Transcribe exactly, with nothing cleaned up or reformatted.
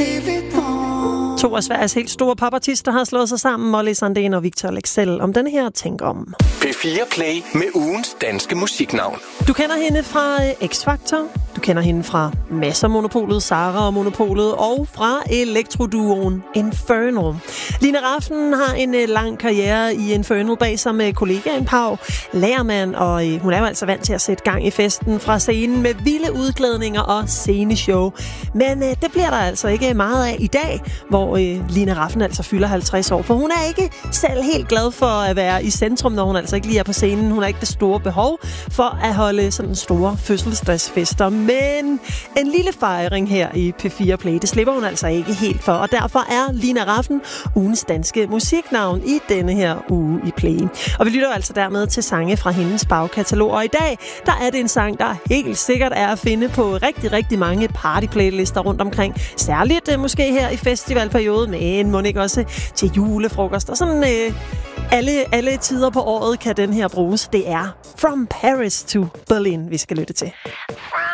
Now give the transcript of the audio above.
To af Sveriges helt store popartister har slået sig sammen, Molly Sandén og Victor Leksell, om den her Tænk om. P fire Play med ugens danske musiknavn. Du kender hende fra X-Factor, du kender hende fra Masser Monopolet, Sara og Monopolet, og fra elektroduoen Infernal. Line Rafn har en lang karriere i Infernal bag sig med kollegaen Pau Lagerman, og hun er jo altså vant til at sætte gang i festen fra scenen med vilde udklædninger og sceneshow. Men det bliver der altså ikke meget af i dag, hvor Line Rafn altså fylder halvtreds år, for hun er ikke selv helt glad for at være i centrum, når hun altså ikke lige er på scenen. Hun har ikke det store behov for at holde sådan store fødselsdagsfester, men en lille fejring her i P fire Play, det slipper hun altså ikke helt for, og derfor er Line Rafn ugens danske musiknavn i denne her uge i Play. Og vi lytter altså dermed til sange fra hendes bagkatalog, og i dag, der er det en sang, der helt sikkert er at finde på rigtig, rigtig mange partyplaylister rundt omkring, særligt måske her i festivalperioden, men må ikke også til julefrokost og sådan øh, alle, alle tider på året kan den her bruges. Det er From Paris to Berlin, vi skal lytte til.